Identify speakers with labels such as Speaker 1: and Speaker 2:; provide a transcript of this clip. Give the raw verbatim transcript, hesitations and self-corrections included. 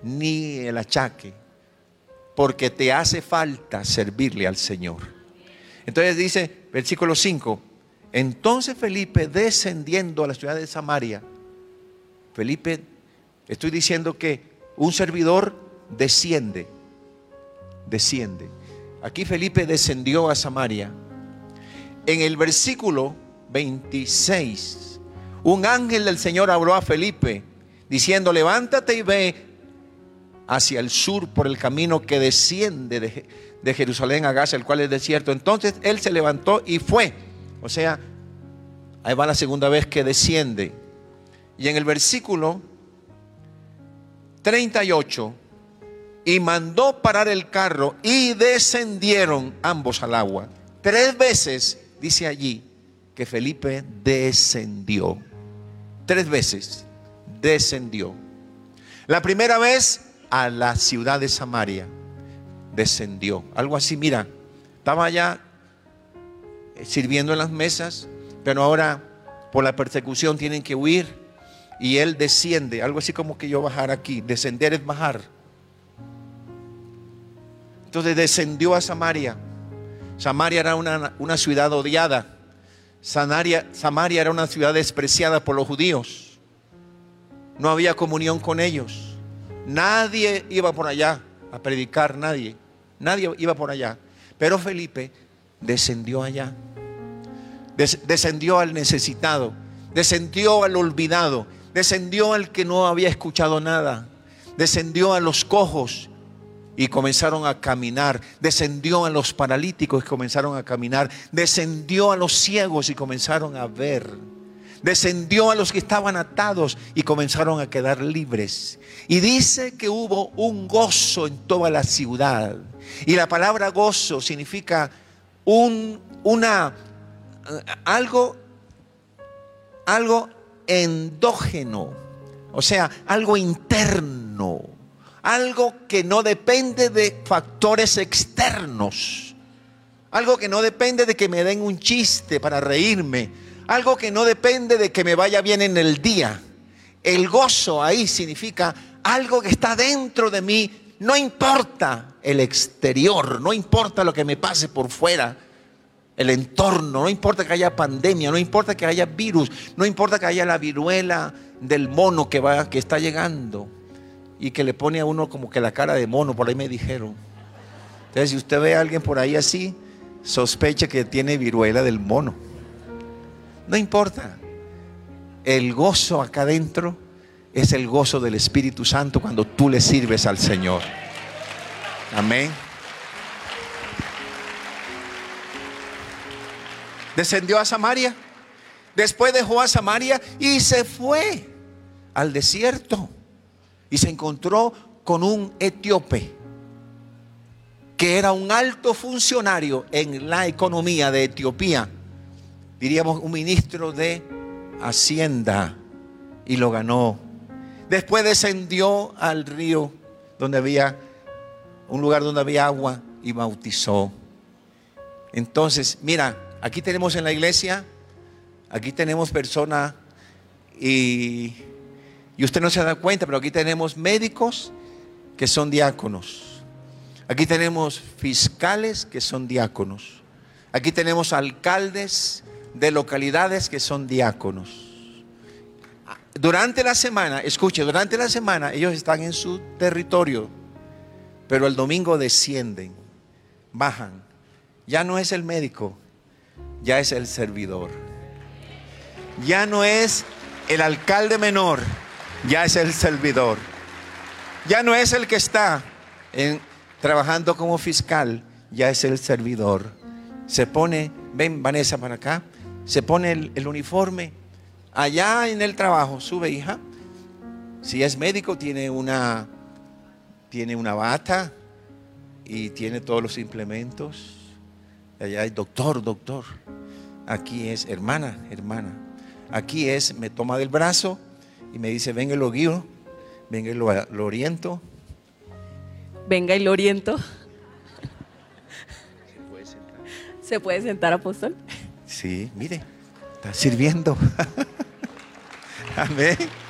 Speaker 1: ni el achaque, porque te hace falta servirle al Señor. Entonces dice, versículo cinco, entonces Felipe, descendiendo a la ciudad de Samaria, Felipe, estoy diciendo que un servidor desciende, desciende. Aquí Felipe descendió a Samaria. En el versículo veintiséis, un ángel del Señor habló a Felipe, diciendo, levántate y ve hacia el sur por el camino que desciende de, de Jerusalén a Gaza, el cual es desierto. Entonces él se levantó y fue. O sea, ahí va la segunda vez que desciende. Y en el versículo treinta y ocho, y mandó parar el carro y descendieron ambos al agua. Tres veces dice allí que Felipe descendió. Tres veces descendió. La primera vez a la ciudad de Samaria descendió. Algo así, mira, estaba allá sirviendo en las mesas, pero ahora por la persecución tienen que huir y él desciende. Algo así como que yo bajar aquí. Descender es bajar. Entonces descendió a Samaria. Samaria era una, una ciudad odiada. Samaria, Samaria era una ciudad despreciada por los judíos. No había comunión con ellos. Nadie iba por allá a predicar, nadie. Nadie iba por allá. Pero Felipe descendió allá. Des, descendió al necesitado. Descendió al olvidado. Descendió al que no había escuchado nada. Descendió a los cojos y comenzaron a caminar. Descendió a los paralíticos y comenzaron a caminar. Descendió a los ciegos y comenzaron a ver. Descendió a los que estaban atados y comenzaron a quedar libres. Y dice que hubo un gozo en toda la ciudad. Y la palabra gozo significa un, una, algo, algo endógeno. O sea, algo interno. Algo que no depende de factores externos. Algo que no depende de que me den un chiste para reírme. Algo que no depende de que me vaya bien en el día. El gozo ahí significa algo que está dentro de mí. No importa el exterior, no importa lo que me pase por fuera, el entorno, no importa que haya pandemia, no importa que haya virus, no importa que haya la viruela del mono que va, que está llegando y que le pone a uno como que la cara de mono, por ahí me dijeron. Entonces, si usted ve a alguien por ahí así, sospeche que tiene viruela del mono. No importa. El gozo acá adentro es el gozo del Espíritu Santo cuando tú le sirves al Señor. Amén. Descendió a Samaria. Después dejó a Samaria y se fue al desierto. Y se encontró con un etíope que era un alto funcionario en la economía de Etiopía. Diríamos un ministro de Hacienda, y lo ganó. Después descendió al río donde había un lugar donde había agua y bautizó. Entonces, mira, aquí tenemos en la iglesia, aquí tenemos personas y, y usted no se da cuenta, pero aquí tenemos médicos que son diáconos. Aquí tenemos fiscales que son diáconos. Aquí tenemos alcaldes de localidades que son diáconos. Durante la semana, escuche, durante la semana ellos están en su territorio, pero el domingo descienden, bajan. Ya no es el médico, ya es el servidor. Ya no es el alcalde menor, ya es el servidor. Ya no es el que está en, trabajando como fiscal, ya es el servidor. Se pone, ven Vanessa para acá, se pone el, el uniforme. Allá en el trabajo, sube hija. Si es médico, tiene una, tiene una bata y tiene todos los implementos. Allá es doctor, doctor. Aquí es hermana, hermana. Aquí es, me toma del brazo y me dice, venga y lo guío, venga y lo, lo oriento.
Speaker 2: Venga y lo oriento.
Speaker 1: ¿Se puede sentar?
Speaker 2: ¿Se puede sentar, apóstol?
Speaker 1: Sí, mire, está sirviendo. Amén.